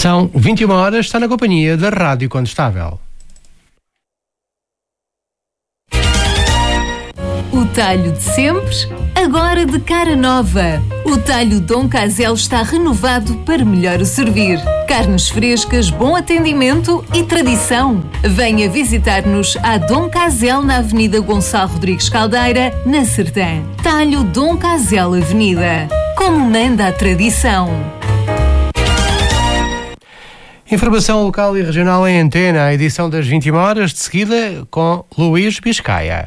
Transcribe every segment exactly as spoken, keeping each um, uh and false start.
São vinte e uma horas, está na companhia da Rádio Condestável. O talho de sempre, agora de cara nova. O talho Dom Casel está renovado para melhor o servir. Carnes frescas, bom atendimento e tradição. Venha visitar-nos à Dom Casel na Avenida Gonçalo Rodrigues Caldeira, na Sertã. Talho Dom Casel Avenida. Como manda a tradição. Informação local e regional em antena, a edição das vinte e uma horas, de seguida com Luís Biscaia.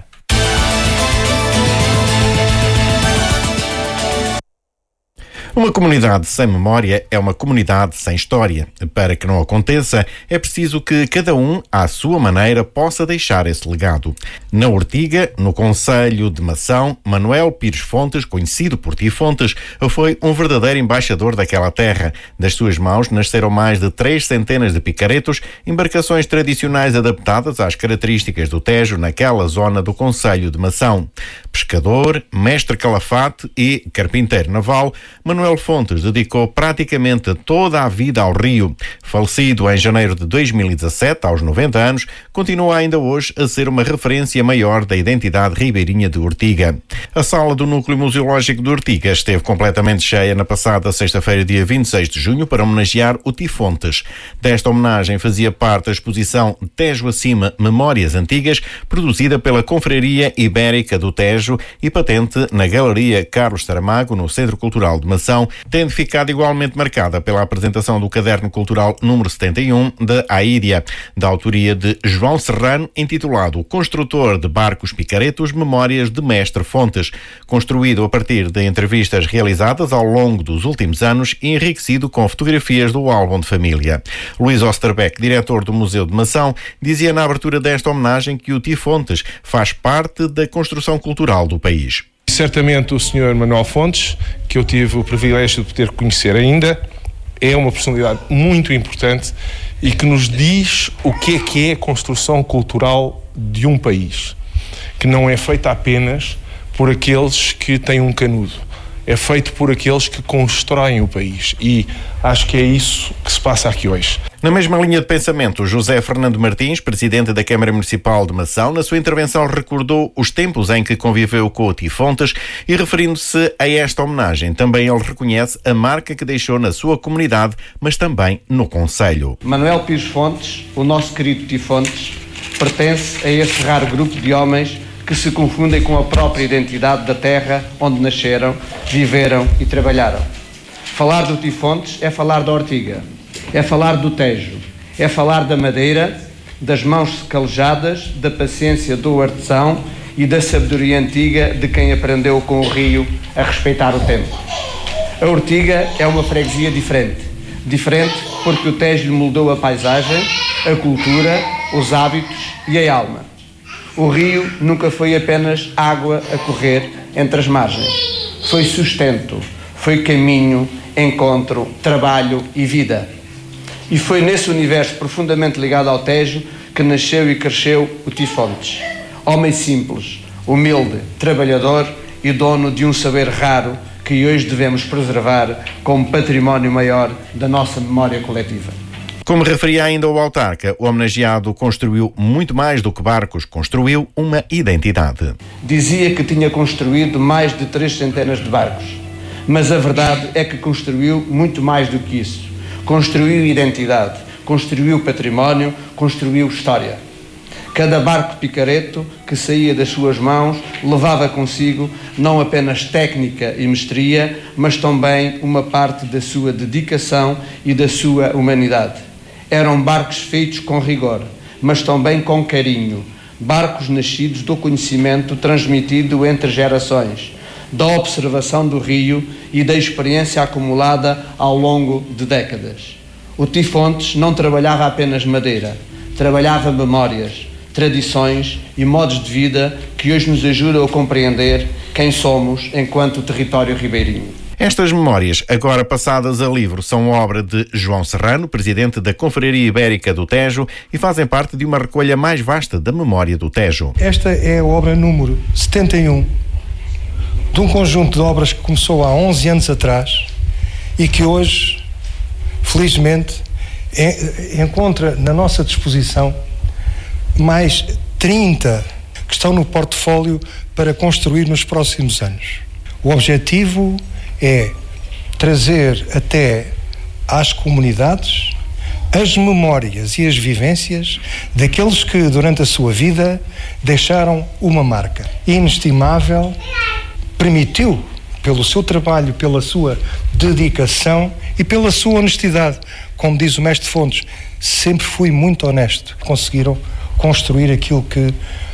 Uma comunidade sem memória é uma comunidade sem história. Para que não aconteça, é preciso que cada um, à sua maneira, possa deixar esse legado. Na Ortiga, no concelho de Mação, Manuel Pires Fontes, conhecido por Ti Fontes, foi um verdadeiro embaixador daquela terra. Das suas mãos nasceram mais de três centenas de picaretos, embarcações tradicionais adaptadas às características do Tejo naquela zona do concelho de Mação. Pescador, mestre calafate e carpinteiro naval, Manuel Fontes dedicou praticamente toda a vida ao rio. Falecido em janeiro de dois mil e dezassete, aos noventa anos, continua ainda hoje a ser uma referência maior da identidade ribeirinha de Ortiga. A sala do Núcleo Museológico de Ortiga esteve completamente cheia na passada sexta-feira, dia vinte e seis de junho, para homenagear o Ti Fontes. Desta homenagem fazia parte a exposição Tejo Acima Memórias Antigas, produzida pela Confraria Ibérica do Tejo e patente na Galeria Carlos Saramago, no Centro Cultural de Mação, tendo ficado igualmente marcada pela apresentação do caderno cultural número setenta e um da Aídia, da autoria de João Serrano, intitulado Construtor de Barcos Picaretos, Memórias de Mestre Fontes, construído a partir de entrevistas realizadas ao longo dos últimos anos e enriquecido com fotografias do álbum de família. Luís Osterbeck, diretor do Museu de Mação, dizia na abertura desta homenagem que o Ti Fontes faz parte da construção cultural do país. Certamente o senhor Manuel Fontes, que eu tive o privilégio de poder conhecer ainda, é uma personalidade muito importante e que nos diz o que é que é a construção cultural de um país, que não é feita apenas por aqueles que têm um canudo, é feito por aqueles que constroem o país, e acho que é isso que se passa aqui hoje. Na mesma linha de pensamento, José Fernando Martins, presidente da Câmara Municipal de Mação, na sua intervenção recordou os tempos em que conviveu com o Ti Fontes e, referindo-se a esta homenagem, também ele reconhece a marca que deixou na sua comunidade, mas também no concelho. Manuel Pires Fontes, o nosso querido Ti Fontes, pertence a esse raro grupo de homens que se confundem com a própria identidade da terra onde nasceram, viveram e trabalharam. Falar do Ti Fontes é falar da Ortiga, é falar do Tejo, é falar da madeira, das mãos calejadas, da paciência do artesão e da sabedoria antiga de quem aprendeu com o rio a respeitar o tempo. A Ortiga é uma freguesia diferente. Diferente porque o Tejo lhe moldou a paisagem, a cultura, os hábitos e a alma. O rio nunca foi apenas água a correr entre as margens. Foi sustento, foi caminho, encontro, trabalho e vida. E foi nesse universo profundamente ligado ao Tejo que nasceu e cresceu o Ti Fontes. Homem simples, humilde, trabalhador e dono de um saber raro que hoje devemos preservar como património maior da nossa memória coletiva. Como referia ainda o autarca, o homenageado construiu muito mais do que barcos, construiu uma identidade. Dizia que tinha construído mais de três centenas de barcos, mas a verdade é que construiu muito mais do que isso. Construiu identidade, construiu património, construiu história. Cada barco picareto que saía das suas mãos levava consigo não apenas técnica e mestria, mas também uma parte da sua dedicação e da sua humanidade. Eram barcos feitos com rigor, mas também com carinho. Barcos nascidos do conhecimento transmitido entre gerações, da observação do rio e da experiência acumulada ao longo de décadas. O Ti Fontes não trabalhava apenas madeira, trabalhava memórias, tradições e modos de vida que hoje nos ajudam a compreender quem somos enquanto território ribeirinho. Estas memórias, agora passadas a livro, são obra de João Serrano, presidente da Confraria Ibérica do Tejo, e fazem parte de uma recolha mais vasta da memória do Tejo. Esta é a obra número setenta e um de um conjunto de obras que começou há onze anos atrás e que hoje, felizmente, encontra na nossa disposição mais trinta que estão no portfólio para construir nos próximos anos. O objetivo é trazer até às comunidades as memórias e as vivências daqueles que durante a sua vida deixaram uma marca inestimável, permitiu, pelo seu trabalho, pela sua dedicação e pela sua honestidade. Como diz o mestre Fontes, sempre fui muito honesto. Conseguiram construir aquilo que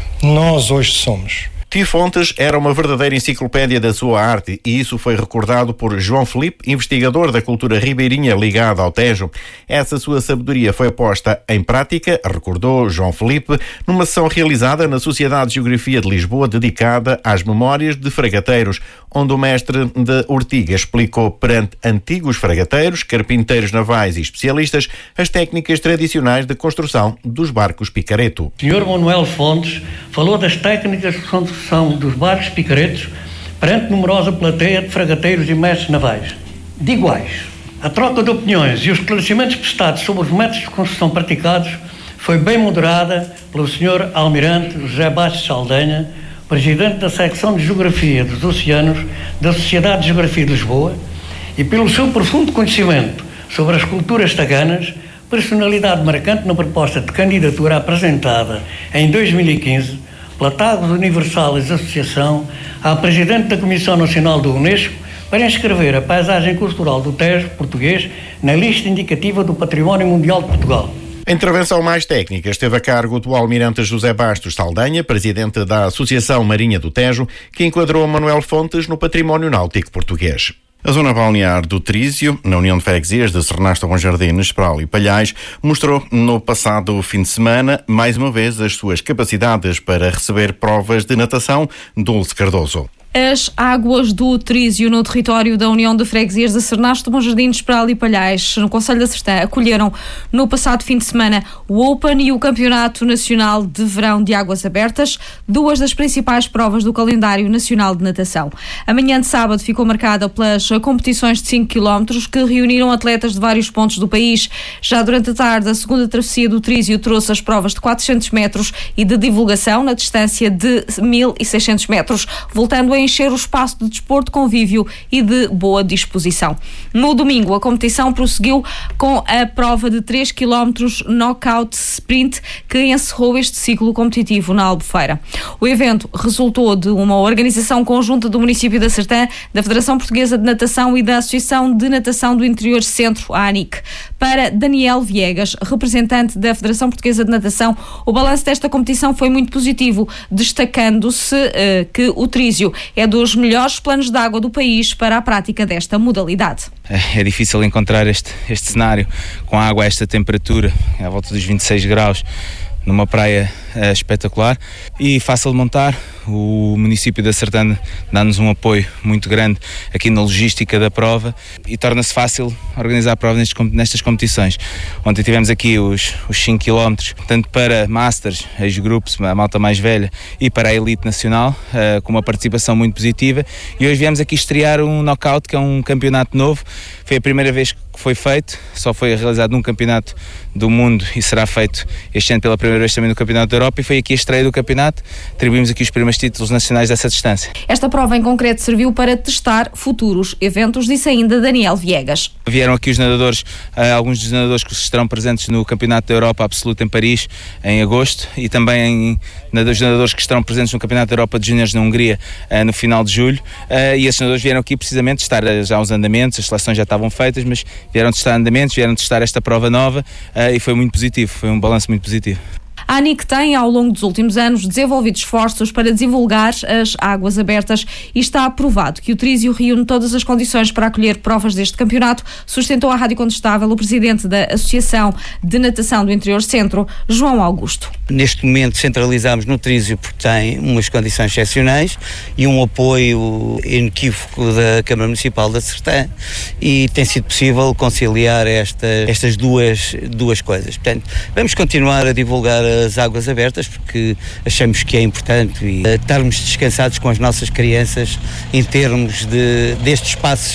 nós hoje somos. Tio Fontes era uma verdadeira enciclopédia da sua arte e isso foi recordado por João Filipe, investigador da cultura ribeirinha ligada ao Tejo. Essa sua sabedoria foi posta em prática, recordou João Filipe, numa sessão realizada na Sociedade de Geografia de Lisboa dedicada às memórias de fragateiros, onde o mestre de Ortiga explicou perante antigos fragateiros, carpinteiros navais e especialistas as técnicas tradicionais de construção dos barcos picareto. O senhor Manuel Fontes falou das técnicas de construção dos barcos picaretos perante numerosa plateia de fragateiros e mestres navais. De iguais, a troca de opiniões e os esclarecimentos prestados sobre os métodos de construção praticados foi bem moderada pelo senhor Almirante José Bastos Saldanha, presidente da secção de Geografia dos Oceanos da Sociedade de Geografia de Lisboa, e pelo seu profundo conhecimento sobre as culturas taganas, personalidade marcante na proposta de candidatura apresentada em dois mil e quinze pela Tagus Universalis Associação à Presidente da Comissão Nacional do Unesco para inscrever a paisagem cultural do Tejo português na lista indicativa do Património Mundial de Portugal. A intervenção mais técnica esteve a cargo do almirante José Bastos Saldanha, presidente da Associação Marinha do Tejo, que enquadrou Manuel Fontes no património náutico português. A zona balnear do Trísio, na União de Freguesias de Sernasto Bom Jardim, Esperal e Palhais, mostrou no passado fim de semana, mais uma vez, as suas capacidades para receber provas de natação. Dulce Cardoso. As águas do Trísio, no território da União de Freguesias de Sernasto, Bom Jardim, Esperal e Palhais, no Concelho da Sertã, acolheram no passado fim de semana o Open e o Campeonato Nacional de Verão de Águas Abertas, duas das principais provas do calendário nacional de natação. A manhã de sábado ficou marcada pelas competições de cinco quilómetros que reuniram atletas de vários pontos do país. Já durante a tarde, a segunda travessia do Trísio trouxe as provas de quatrocentos metros e de divulgação na distância de mil e seiscentos metros, voltando a encher o espaço de desporto, convívio e de boa disposição. No domingo, a competição prosseguiu com a prova de três quilómetros Knockout Sprint, que encerrou este ciclo competitivo na Albufeira. O evento resultou de uma organização conjunta do município da Sertã, da Federação Portuguesa de Natação e da Associação de Natação do Interior Centro, a ANIC. Para Daniel Viegas, representante da Federação Portuguesa de Natação, o balanço desta competição foi muito positivo, destacando-se uh, que o Trísio é dos melhores planos de água do país para a prática desta modalidade. É difícil encontrar este, este cenário com água a esta temperatura, à volta dos vinte e seis graus, numa praia é, espetacular e fácil de montar. O município da Sertã dá-nos um apoio muito grande aqui na logística da prova e torna-se fácil organizar a prova nestes, nestas competições. Ontem tivemos aqui os, os cinco quilómetros, tanto para Masters, ex-grupos, a malta mais velha, e para a Elite Nacional, uh, com uma participação muito positiva. E hoje viemos aqui estrear um Knockout, que é um campeonato novo. Foi a primeira vez que foi feito, só foi realizado num campeonato do mundo e será feito este ano pela primeira vez também no Campeonato da Europa, e foi aqui a estreia do campeonato. Atribuímos aqui os primeiros títulos nacionais dessa distância. Esta prova em concreto serviu para testar futuros eventos, disse ainda Daniel Viegas. Vieram aqui os nadadores, alguns dos nadadores que estarão presentes no Campeonato da Europa Absoluta em Paris em agosto, e também os nadadores que estarão presentes no Campeonato da Europa de Júniores na Hungria no final de julho, e esses nadadores vieram aqui precisamente testar já os andamentos. As seleções já estavam feitas, mas vieram testar andamentos, vieram testar esta prova nova, e foi muito positivo, foi um balanço muito positivo. A ANIC tem, ao longo dos últimos anos, desenvolvido esforços para divulgar as águas abertas e está aprovado que o Trísio reúne todas as condições para acolher provas deste campeonato, sustentou à Rádio Contestável o presidente da Associação de Natação do Interior Centro, João Augusto. Neste momento centralizamos no Trísio porque tem umas condições excepcionais e um apoio inequívoco da Câmara Municipal da Sertã, e tem sido possível conciliar esta, estas duas, duas coisas. Portanto, vamos continuar a divulgar as águas abertas porque achamos que é importante, e uh, estarmos descansados com as nossas crianças em termos de, destes espaços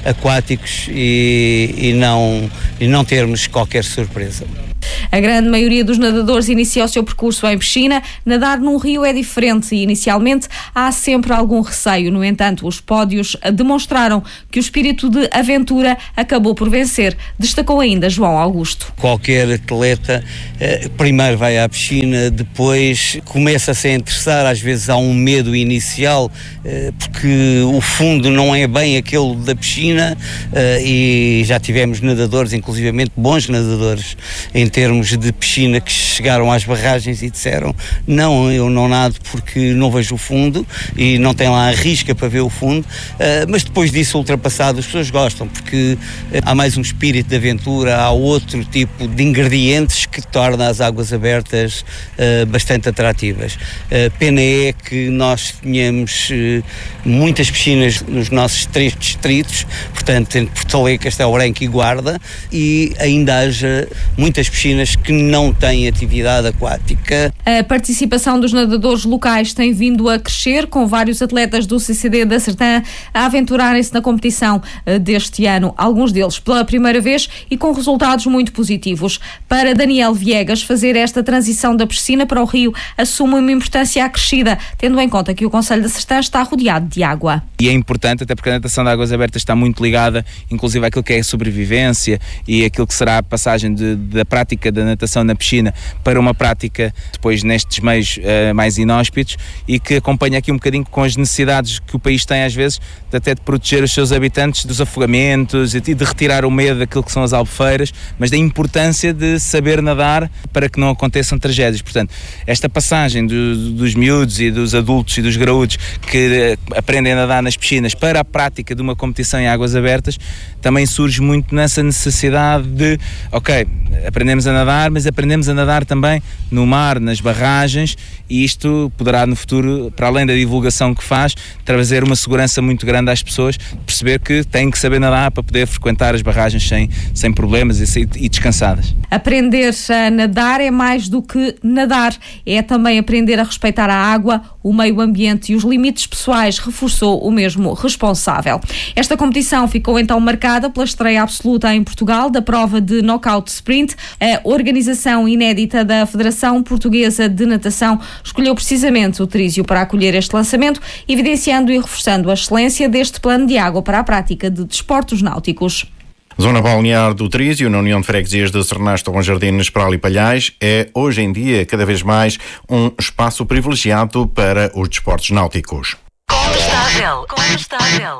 aquáticos e, e, não, e não termos qualquer surpresa. A grande maioria dos nadadores inicia o seu percurso em piscina. Nadar num rio é diferente e, inicialmente, há sempre algum receio. No entanto, os pódios demonstraram que o espírito de aventura acabou por vencer. Destacou ainda João Augusto. Qualquer atleta eh, primeiro vai à piscina, depois começa-se a interessar, às vezes há um medo inicial, eh, porque o fundo não é bem aquele da piscina, eh, e já tivemos nadadores, inclusivamente bons nadadores, em termos de piscina, que chegaram às barragens e disseram: não, eu não nado porque não vejo o fundo, e não tem lá a risca para ver o fundo, uh, mas depois disso ultrapassado as pessoas gostam, porque uh, há mais um espírito de aventura, há outro tipo de ingredientes que torna as águas abertas uh, bastante atrativas. Uh, pena é que nós tenhamos uh, muitas piscinas nos nossos três distritos, portanto entre Porto Alegre, Castelo Branco e Guarda, e ainda haja muitas piscinas que não têm atividade aquática. A participação dos nadadores locais tem vindo a crescer, com vários atletas do C C D da Sertã a aventurarem-se na competição deste ano, alguns deles pela primeira vez e com resultados muito positivos. Para Daniel Viegas, fazer esta transição da piscina para o rio assume uma importância acrescida, tendo em conta que o Concelho da Sertã está rodeado de água. E é importante, até porque a natação de águas abertas está muito ligada, inclusive àquilo que é a sobrevivência e aquilo que será a passagem de, da prática da natação na piscina para uma prática depois nestes meios uh, mais inóspitos, e que acompanha aqui um bocadinho com as necessidades que o país tem às vezes de até de proteger os seus habitantes dos afogamentos e de retirar o medo daquilo que são as albufeiras, mas da importância de saber nadar para que não aconteçam tragédias. Portanto, esta passagem do, dos miúdos e dos adultos e dos graúdos que uh, aprendem a nadar nas piscinas para a prática de uma competição em águas abertas também surge muito nessa necessidade de, ok, aprendemos a nadar, mas aprendemos a nadar também no mar, nas barragens, e isto poderá no futuro, para além da divulgação que faz, trazer uma segurança muito grande às pessoas, perceber que têm que saber nadar para poder frequentar as barragens sem, sem problemas e, e descansadas. Aprender a nadar é mais do que nadar, é também aprender a respeitar a água, o meio ambiente e os limites pessoais, reforçou o mesmo responsável. Esta competição ficou então marcada pela estreia absoluta em Portugal da prova de knockout sprint. A organização inédita da Federação Portuguesa de Natação escolheu precisamente o Trísio para acolher este lançamento, evidenciando e reforçando a excelência deste plano de água para a prática de desportos náuticos. Zona balnear do Trísio, na União de Freguesias de Sernasto, Bom Jardim, Esperal e Palhais, é hoje em dia cada vez mais um espaço privilegiado para os desportos náuticos. Condestável, condestável.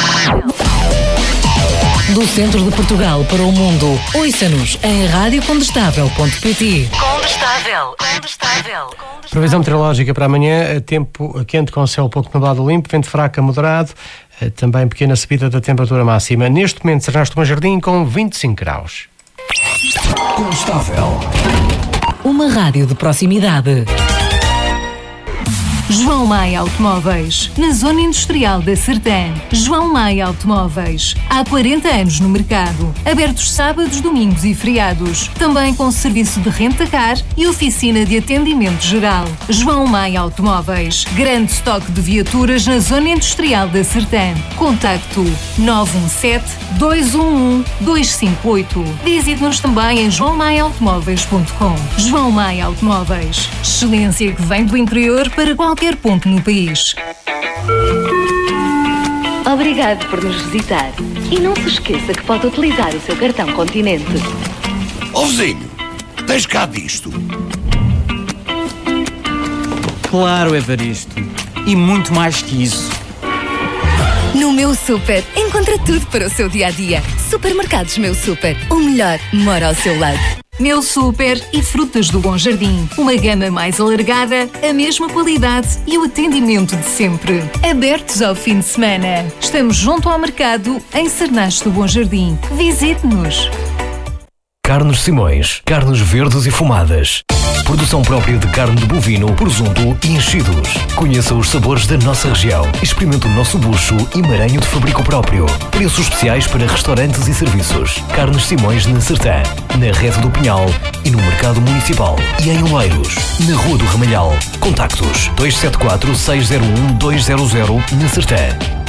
Do centro de Portugal para o mundo, ouça-nos em rádio condestável ponto pt. Condestável, condestável. Previsão meteorológica para amanhã: tempo quente com céu pouco nublado limpo, vento fraco a moderado, também pequena subida da temperatura máxima. Neste momento, Sernasto Bom Jardim com vinte e cinco graus. Condestável. Uma rádio de proximidade. João Maia Automóveis, na Zona Industrial da Sertã. João Maia Automóveis, há quarenta anos no mercado. Abertos sábados, domingos e feriados. Também com serviço de renta-car e oficina de atendimento geral. João Maia Automóveis, grande estoque de viaturas na Zona Industrial da Sertã. Contacto nove um sete, dois um um, dois cinco oito. Visite-nos também em joão maia automóveis ponto com. João Maia Automóveis, excelência que vem do interior para qualquer qualquer ponto no país. Obrigado por nos visitar. E não se esqueça que pode utilizar o seu cartão Continente. Ó vizinho, tens cá disto? Claro, Evaristo. E muito mais que isso. No Meu Super, encontra tudo para o seu dia-a-dia. Supermercados Meu Super. O melhor mora ao seu lado. Meu Super e Frutas do Bom Jardim. Uma gama mais alargada, a mesma qualidade e o atendimento de sempre. Abertos ao fim de semana. Estamos junto ao mercado em Sernasto do Bom Jardim. Visite-nos. Carnes Simões. Carnes verdes e fumadas. Produção própria de carne de bovino, presunto e enchidos. Conheça os sabores da nossa região. Experimente o nosso bucho e maranho de fabrico próprio. Preços especiais para restaurantes e serviços. Carnes Simões na Sertã, na Rede do Pinhal e no Mercado Municipal. E em Oleiros, na Rua do Ramalhal. Contactos dois sete quatro, seis zero um, dois zero zero na Sertã.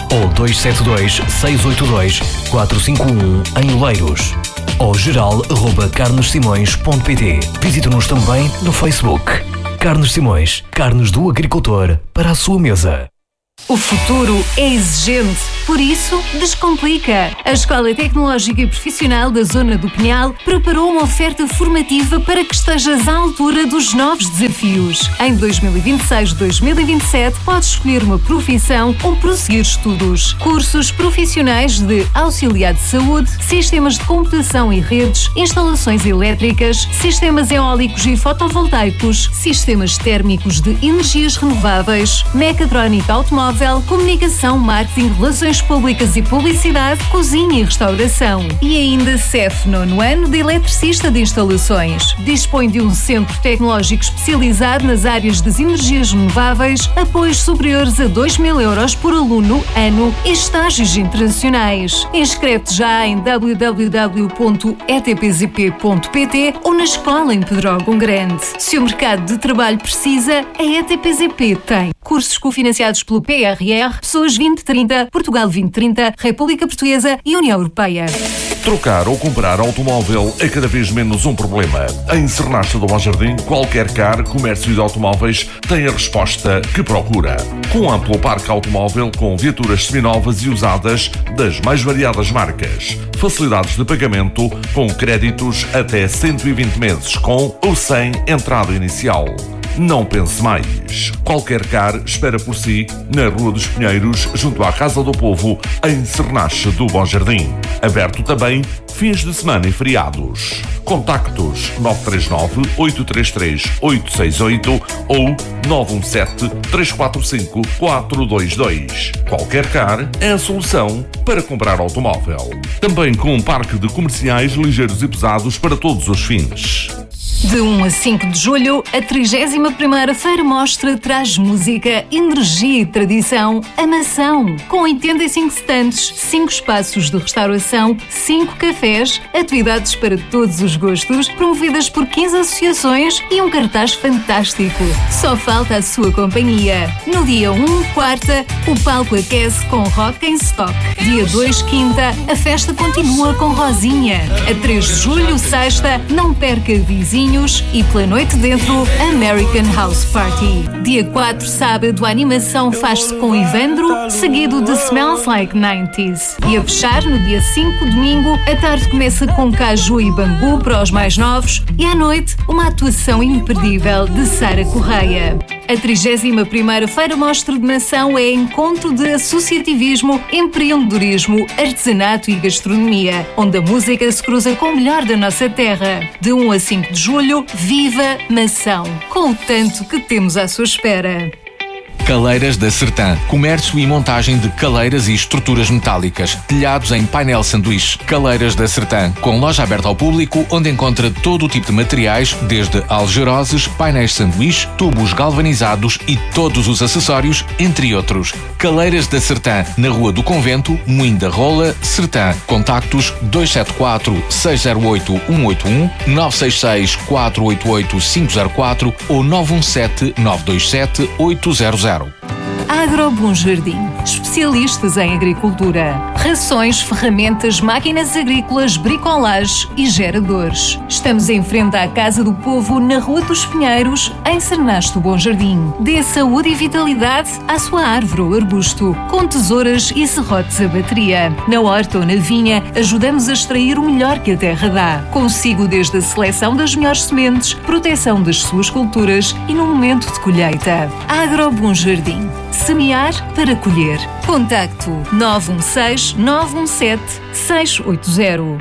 ou dois sete dois, seis oito dois, quatro cinco um em Oleiros ou geral arroba carnes simões ponto pt. Visite-nos também no Facebook. Carnes Simões, carnes do agricultor para a sua mesa. O futuro é exigente, por isso descomplica. A Escola Tecnológica e Profissional da Zona do Pinhal preparou uma oferta formativa para que estejas à altura dos novos desafios. Em dois mil e vinte e seis a dois mil e vinte e sete podes escolher uma profissão ou prosseguir estudos. Cursos profissionais de auxiliar de saúde, sistemas de computação e redes, instalações elétricas, sistemas eólicos e fotovoltaicos, sistemas térmicos de energias renováveis, mecatrónica automóvel, comunicação, marketing, relações públicas e publicidade, cozinha e restauração. E ainda C E F nono ano de eletricista de instalações. Dispõe de um centro tecnológico especializado nas áreas das energias renováveis, apoios superiores a dois mil euros por aluno, ano e estágios internacionais. Inscreve-te já em w w w ponto e t p z p ponto p t ou na escola em Pedrógão Grande. Se o mercado de trabalho precisa, a E T P Z P tem. Cursos cofinanciados pelo P R R, Pessoas vinte trinta, Portugal vinte trinta, República Portuguesa e União Europeia. Trocar ou comprar automóvel é cada vez menos um problema. Em Sernaste do Bom Jardim, qualquer car, comércio de automóveis tem a resposta que procura. Com amplo parque automóvel, com viaturas seminovas e usadas das mais variadas marcas. Facilidades de pagamento com créditos até cento e vinte meses, com ou sem entrada inicial. Não pense mais. Qualquer car espera por si na Rua dos Pinheiros, junto à Casa do Povo, em Sernache do Bom Jardim. Aberto também fins de semana e feriados. Contactos nove três nove, oito três três, oito seis oito ou nove um sete, três quatro cinco, quatro dois dois. Qualquer car é a solução para comprar automóvel. Também com um parque de comerciais ligeiros e pesados para todos os fins. De um a cinco de julho, a trigésima primeira Feira Mostra traz música, energia e tradição a Mação, com oitenta e cinco stands, cinco espaços de restauração, cinco cafés, atividades para todos os gostos, promovidas por quinze associações e um cartaz fantástico. Só falta a sua companhia. No dia um, quarta, o palco aquece com rock em stock. Dia dois, quinta, a festa continua com Rosinha. A três de julho, sexta, não perca vizinho e pela noite dentro, American House Party. Dia quatro, sábado, a animação faz-se com Ivandro, seguido de Smells Like nineties. E a fechar, no dia cinco, domingo, a tarde começa com Caju e Bambu para os mais novos e à noite, uma atuação imperdível de Sara Correia. A trigésima primeira Feira Mostra de Mação é encontro de associativismo, empreendedorismo, artesanato e gastronomia, onde a música se cruza com o melhor da nossa terra. De um a cinco de julho, viva Mação, com o tanto que temos à sua espera. Caleiras da Sertã. Comércio e montagem de caleiras e estruturas metálicas. Telhados em painel sanduíche. Caleiras da Sertã. Com loja aberta ao público, onde encontra todo o tipo de materiais, desde algeroses, painéis sanduíche, tubos galvanizados e todos os acessórios, entre outros. Caleiras da Sertã. Na Rua do Convento, Moinho da Rola, Sertã. Contactos dois sete quatro, seis zero oito, um oito um, nove seis seis, quatro oito oito, cinco zero quatro ou nove um sete, nove dois sete, oito zero zero. Agro Bom Jardim. Especialistas em agricultura. Rações, ferramentas, máquinas agrícolas, bricolage e geradores. Estamos em frente à Casa do Povo, na Rua dos Pinheiros, em Sernaste do Bom Jardim. Dê saúde e vitalidade à sua árvore ou arbusto, com tesouras e serrotes a bateria. Na horta ou na vinha, ajudamos a extrair o melhor que a terra dá. Consigo desde a seleção das melhores sementes, proteção das suas culturas e no momento de colheita. Agro Bom Jardim. Semear para colher. Contacto nove um seis, nove um sete, seis oito zero.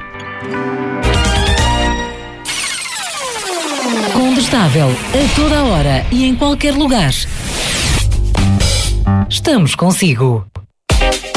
Condestável, a toda a hora e em qualquer lugar. Estamos consigo.